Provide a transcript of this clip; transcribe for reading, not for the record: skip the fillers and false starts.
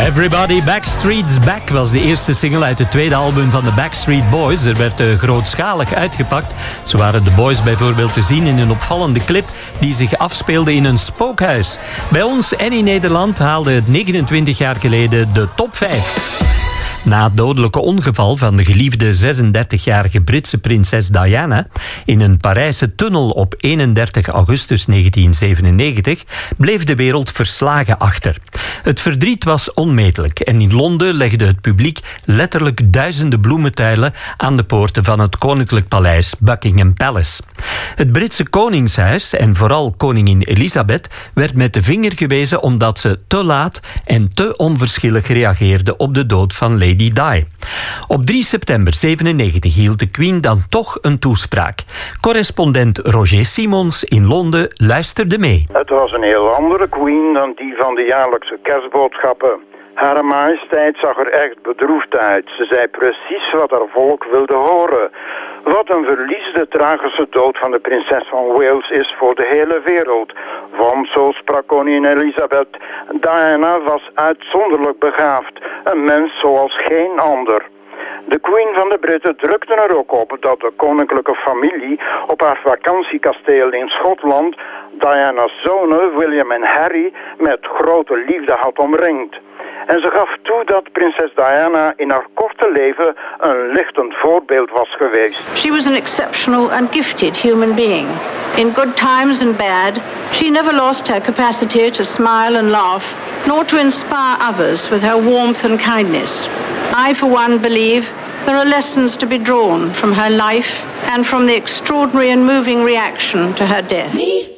Everybody Backstreet's Back was de eerste single uit het tweede album van de Backstreet Boys. Er werd grootschalig uitgepakt. Zo waren de boys bijvoorbeeld te zien in een opvallende clip die zich afspeelde in een spookhuis. Bij ons en in Nederland haalde het 29 jaar geleden de top 5. Na het dodelijke ongeval van de geliefde 36-jarige Britse prinses Diana in een Parijse tunnel op 31 augustus 1997 bleef de wereld verslagen achter. Het verdriet was onmetelijk en in Londen legde het publiek letterlijk duizenden bloementuilen aan de poorten van het koninklijk paleis Buckingham Palace. Het Britse koningshuis en vooral koningin Elizabeth werd met de vinger gewezen omdat ze te laat en te onverschillig reageerde op de dood van Lady Di. Op 3 september 1997 hield de Queen dan toch een toespraak. Correspondent Roger Simons in Londen luisterde mee. Het was een heel andere Queen dan die van de jaarlijkse kerstboodschappen. Hare majesteit zag er echt bedroefd uit. Ze zei precies wat haar volk wilde horen. Wat een verlies de tragische dood van de prinses van Wales is voor de hele wereld. Want, zo sprak koningin Elizabeth, Diana was uitzonderlijk begaafd. Een mens zoals geen ander. De Queen van de Britten drukte er ook op dat de koninklijke familie op haar vakantiekasteel in Schotland Diana's zonen William en Harry met grote liefde had omringd. En ze gaf toe dat prinses Diana in haar korte leven een lichtend voorbeeld was geweest. She was an exceptional and gifted human being. In good times and bad, she never lost her capacity to smile and laugh, nor to inspire others with her warmth and kindness. I, for one, believe there are lessons to be drawn from her life and from the extraordinary and moving reaction to her death.